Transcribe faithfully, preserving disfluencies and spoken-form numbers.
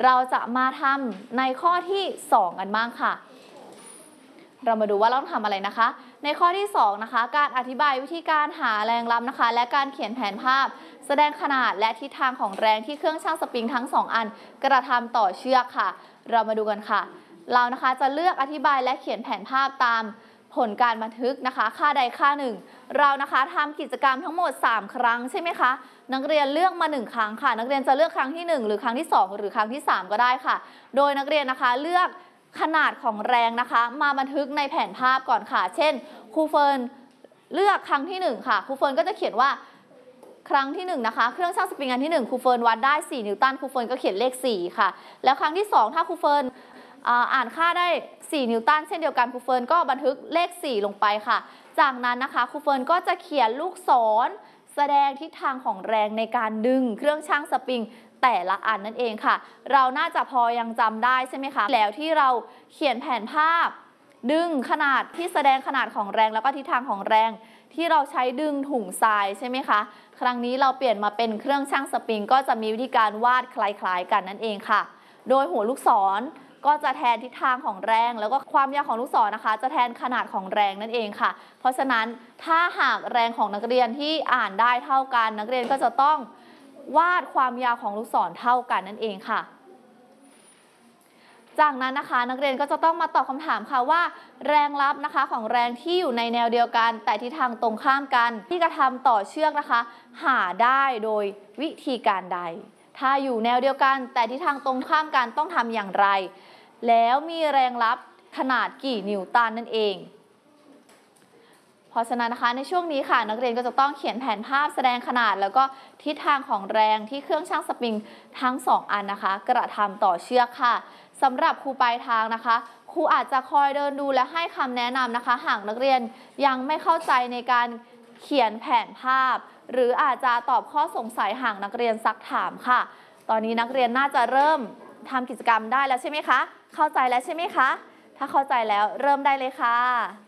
เราจะมาทำในข้อที่สองกันบ้างค่ะเรามาดูว่าเราต้องทำอะไรนะคะในข้อที่สองนะคะการอธิบายวิธีการหาแรงรับนะคะและการเขียนแผนภาพแสดงขนาดและทิศทางของแรงที่เครื่องชั่งสปริงทั้งสองอันกระทำต่อเชือกค่ะเรามาดูกันค่ะเรานะคะจะเลือกอธิบายและเขียนแผนภาพตามผลการบันทึกนะคะค่าใดค่าหนึ่งเรานะคะทำกิจกรรมทั้งหมดสามครั้งใช่ไหมคะนักเรียนเลือกมาหนึ่งครั้งค่ะนักเรียนจะเลือกครั้งที่หนึ่งหรือครั้งที่สองหรือครั้งที่สามก็ได้ค่ะโดยนักเรียนนะคะเลือกขนาดของแรงนะคะมาบันทึกในแผนภาพก่อนค่ะเช่นครูเฟิร์นเลือกครั้งที่หนึ่งค่ะครูเฟิร์นก็จะเขียนว่าครั้งที่หนึ่งนะคะเครื่องชั่งสปริงอันที่หนึ่งครูเฟิร์นวัดได้สี่นิวตันครูเฟิร์นก็เขียนเลขสี่ค่ะแล้วครั้งที่สองถ้าครูเฟิร์นอ่านค่าได้สี่นิวตันเช่นเดียวกันครูเฟิร์นก็บันทึกเลขสี่ลงไปค่ะจากนั้นนะคะครูเฟิร์นก็จะเขียนลูกศรแสดงทิศทางของแรงในการดึงเครื่องชั่งสปริงแต่ละอันนั่นเองค่ะเราน่าจะพอยังจำได้ใช่ไหมคะแล้วที่เราเขียนแผนภาพดึงขนาดที่แสดงขนาดของแรงแล้วก็ทิศทางของแรงที่เราใช้ดึงถุงทรายใช่ไหมคะครั้งนี้เราเปลี่ยนมาเป็นเครื่องชั่งสปริงก็จะมีวิธีการวาดคล้ายๆกันนั่นเองค่ะโดยหัวลูกศรก็จะแทนทิศทางของแรงแล้วก็ความยาวของลูกศรนะคะจะแทนขนาดของแรงนั่นเองค่ะเพราะฉะนั้นถ้าหากแรงของนักเรียนที่อ่านได้เท่ากันนักเรียนก็จะต้องวาดความยาวของลูกศรเท่ากันนั่นเองค่ะจากนั้นนะคะนักเรียนก็จะต้องมาตอบคำถามค่ะว่าแรงรับนะคะของแรงที่อยู่ในแนวเดียวกันแต่ทิศทางตรงข้ามกันที่กระทำต่อเชือกนะคะหาได้โดยวิธีการใดถ้าอยู่แนวเดียวกันแต่ทิศทางตรงข้ามกันต้องทำอย่างไรแล้วมีแรงรับขนาดกี่นิวตันนั่นเองเพราะฉะนั้นนะคะในช่วงนี้ค่ะนักเรียนก็จะต้องเขียนแผนภาพแสดงขนาดแล้วก็ทิศทางของแรงที่เครื่องชั่งสปริงทั้งสองอันนะคะกระทำต่อเชือกค่ะสำหรับครูปลายทางนะคะครูอาจจะคอยเดินดูและให้คำแนะนำนะคะหากนักเรียนยังไม่เข้าใจในการเขียนแผนภาพหรืออาจจะตอบข้อสงสัยหากนักเรียนซักถามค่ะตอนนี้นักเรียนน่าจะเริ่มทำกิจกรรมได้แล้วใช่ไหมคะเข้าใจแล้วใช่ไหมคะถ้าเข้าใจแล้วเริ่มได้เลยค่ะ